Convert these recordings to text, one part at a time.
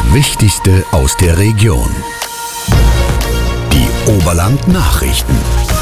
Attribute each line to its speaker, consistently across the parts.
Speaker 1: Wichtigste aus der Region. Die Oberland-Nachrichten.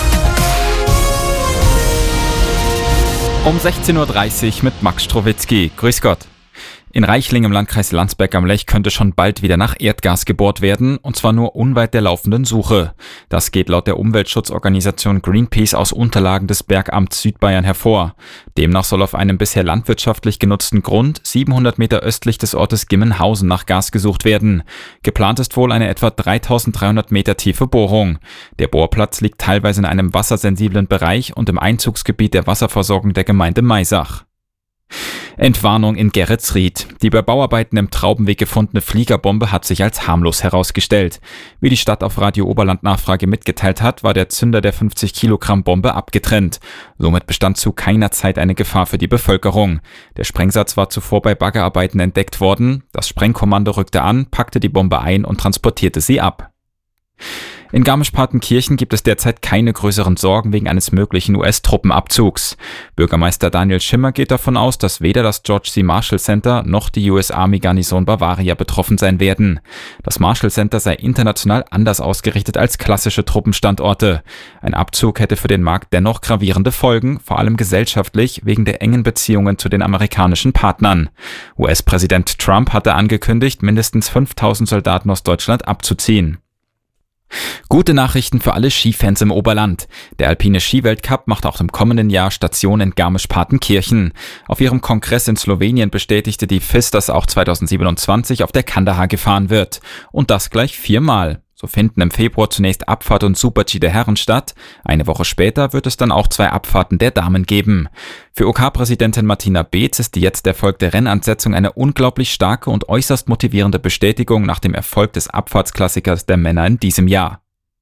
Speaker 2: Um 16.30 Uhr mit Max Strowitzki. Grüß Gott. In Reichling im Landkreis Landsberg am Lech könnte schon bald wieder nach Erdgas gebohrt werden, und zwar nur unweit der laufenden Suche. Das geht laut der Umweltschutzorganisation Greenpeace aus Unterlagen des Bergamts Südbayern hervor. Demnach soll auf einem bisher landwirtschaftlich genutzten Grund 700 Meter östlich des Ortes Gimmenhausen nach Gas gesucht werden. Geplant ist wohl eine etwa 3300 Meter tiefe Bohrung. Der Bohrplatz liegt teilweise in einem wassersensiblen Bereich und im Einzugsgebiet der Wasserversorgung der Gemeinde Maisach. Entwarnung in Geretsried. Die bei Bauarbeiten im Traubenweg gefundene Fliegerbombe hat sich als harmlos herausgestellt. Wie die Stadt auf Radio Oberland Nachfrage mitgeteilt hat, war der Zünder der 50 Kilogramm Bombe abgetrennt. Somit bestand zu keiner Zeit eine Gefahr für die Bevölkerung. Der Sprengsatz war zuvor bei Baggerarbeiten entdeckt worden. Das Sprengkommando rückte an, packte die Bombe ein und transportierte sie ab. In Garmisch-Partenkirchen gibt es derzeit keine größeren Sorgen wegen eines möglichen US-Truppenabzugs. Bürgermeister Daniel Schimmer geht davon aus, dass weder das George C. Marshall Center noch die US Army Garnison Bavaria betroffen sein werden. Das Marshall Center sei international anders ausgerichtet als klassische Truppenstandorte. Ein Abzug hätte für den Markt dennoch gravierende Folgen, vor allem gesellschaftlich, wegen der engen Beziehungen zu den amerikanischen Partnern. US-Präsident Trump hatte angekündigt, mindestens 5000 Soldaten aus Deutschland abzuziehen. Gute Nachrichten für alle Skifans im Oberland. Der Alpine Skiweltcup macht auch im kommenden Jahr Station in Garmisch-Partenkirchen. Auf ihrem Kongress in Slowenien bestätigte die FIS, dass auch 2027 auf der Kandahar gefahren wird. Und das gleich 4-mal. So finden im Februar zunächst Abfahrt und Super-G der Herren statt. Eine Woche später wird es dann auch 2 Abfahrten der Damen geben. Für OK-Präsidentin Martina Beetz ist die jetzt erfolgte Rennansetzung eine unglaublich starke und äußerst motivierende Bestätigung nach dem Erfolg des Abfahrtsklassikers der Männer in diesem Jahr.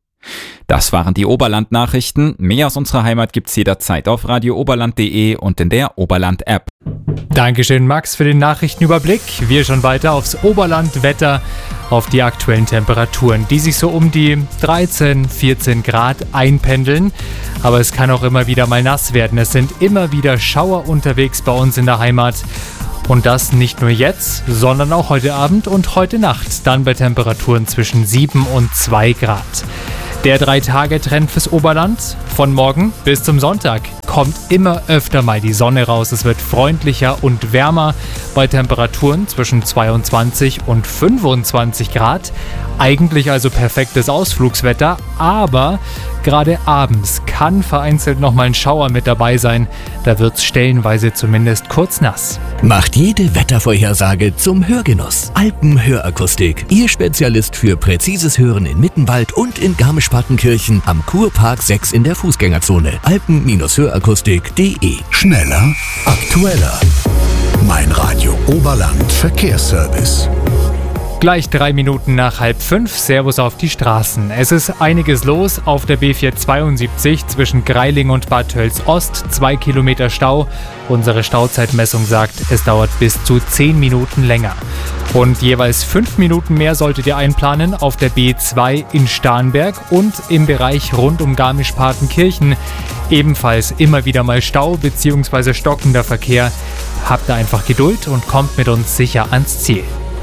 Speaker 2: Das waren die Oberland-Nachrichten. Mehr aus unserer Heimat gibt's jederzeit auf radiooberland.de und in der Oberland-App.
Speaker 3: Dankeschön, Max, für den Nachrichtenüberblick. Wir schon weiter aufs Oberland-Wetter, auf die aktuellen Temperaturen, die sich so um die 13, 14 Grad einpendeln. Aber es kann auch immer wieder mal nass werden. Es sind immer wieder Schauer unterwegs bei uns in der Heimat. Und das nicht nur jetzt, sondern auch heute Abend und heute Nacht. Dann bei Temperaturen zwischen 7 und 2 Grad. Der 3-Tage-Trend fürs Oberland. Von morgen bis zum Sonntag kommt immer öfter mal die Sonne raus. Es wird freundlicher und wärmer bei Temperaturen zwischen 22 und 25 Grad. Eigentlich also perfektes Ausflugswetter, aber gerade abends kann vereinzelt nochmal ein Schauer mit dabei sein. Da wird's stellenweise zumindest kurz nass.
Speaker 1: Macht jede Wettervorhersage zum Hörgenuss. Alpenhörakustik, Ihr Spezialist für präzises Hören in Mittenwald und in Garmisch-Partenkirchen am Kurpark 6 in der Fußgängerzone. Alpen-Hörakustik.de. Schneller, aktueller. Mein Radio Oberland Verkehrsservice.
Speaker 3: Gleich 3 Minuten nach 4:30, Servus auf die Straßen. Es ist einiges los auf der B472 zwischen Greiling und Bad Tölz-Ost. 2 Kilometer Stau. Unsere Stauzeitmessung sagt, es dauert bis zu 10 Minuten länger. Und jeweils 5 Minuten mehr solltet ihr einplanen auf der B2 in Starnberg und im Bereich rund um Garmisch-Partenkirchen. Ebenfalls immer wieder mal Stau bzw. stockender Verkehr. Habt da einfach Geduld und kommt mit uns sicher ans Ziel.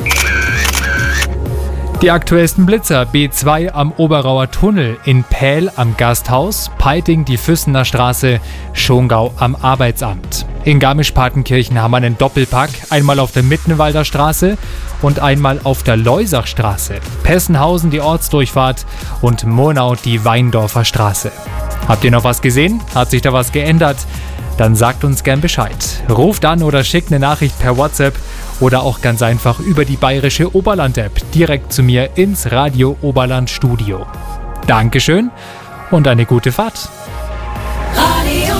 Speaker 3: Die aktuellsten Blitzer: B2 am Oberauer Tunnel, in Pähl am Gasthaus, Peiting die Füssener Straße, Schongau am Arbeitsamt. In Garmisch-Partenkirchen haben wir einen Doppelpack, einmal auf der Mittenwalder Straße und einmal auf der Leusachstraße. Pessenhausen die Ortsdurchfahrt und Murnau die Weindorfer Straße. Habt ihr noch was gesehen? Hat sich da was geändert? Dann sagt uns gern Bescheid. Ruft an oder schickt eine Nachricht per WhatsApp oder auch ganz einfach über die bayerische Oberland-App direkt zu mir ins Radio Oberland Studio. Dankeschön und eine gute Fahrt.
Speaker 4: Radio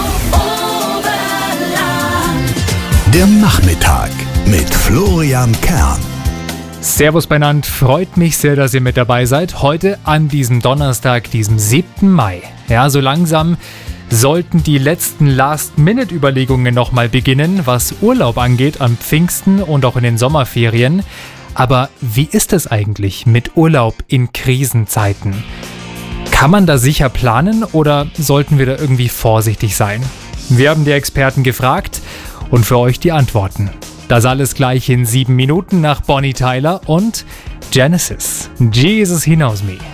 Speaker 4: Oberland.
Speaker 1: Der Nachmittag mit Florian Kern.
Speaker 3: Servus beieinander, freut mich sehr, dass ihr mit dabei seid. Heute an diesem Donnerstag, diesem 7. Mai. Ja, so langsam sollten die letzten Last-Minute-Überlegungen nochmal beginnen, was Urlaub angeht am Pfingsten und auch in den Sommerferien. Aber wie ist es eigentlich mit Urlaub in Krisenzeiten? Kann man da sicher planen oder sollten wir da irgendwie vorsichtig sein? Wir haben die Experten gefragt und für euch die Antworten. Das alles gleich in 7 Minuten nach Bonnie Tyler und Genesis, Jesus He Knows Me.